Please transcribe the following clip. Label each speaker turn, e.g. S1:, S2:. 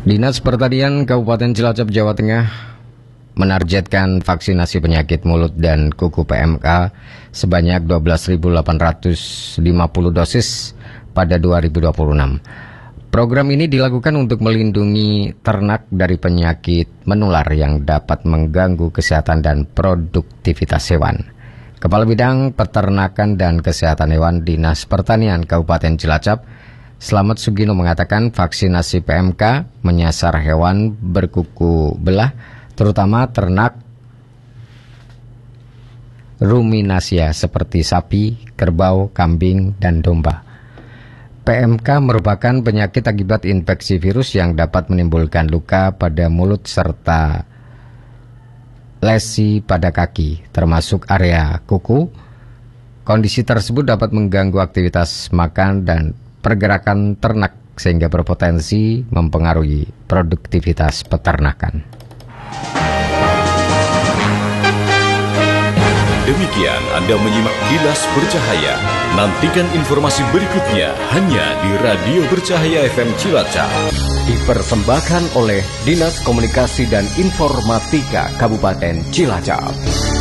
S1: Dinas Pertanian Kabupaten Cilacap, Jawa Tengah menargetkan vaksinasi penyakit mulut dan kuku PMK sebanyak 12.850 dosis pada 2026. Program ini dilakukan untuk melindungi ternak dari penyakit menular yang dapat mengganggu kesehatan dan produktivitas hewan. Kepala Bidang Peternakan dan Kesehatan Hewan Dinas Pertanian Kabupaten Cilacap, Slamet Sugino mengatakan vaksinasi PMK menyasar hewan berkuku belah, terutama ternak ruminasia seperti sapi, kerbau, kambing, dan domba. PMK merupakan penyakit akibat infeksi virus yang dapat menimbulkan luka pada mulut serta lesi pada kaki, termasuk area kuku. Kondisi tersebut dapat mengganggu aktivitas makan dan pergerakan ternak sehingga berpotensi mempengaruhi produktivitas peternakan.
S2: Demikian Anda menyimak Kilas Bercahaya. Nantikan informasi berikutnya hanya di Radio Bercahaya FM Cilacap.
S3: Dipersembahkan oleh Dinas Komunikasi dan Informatika Kabupaten Cilacap.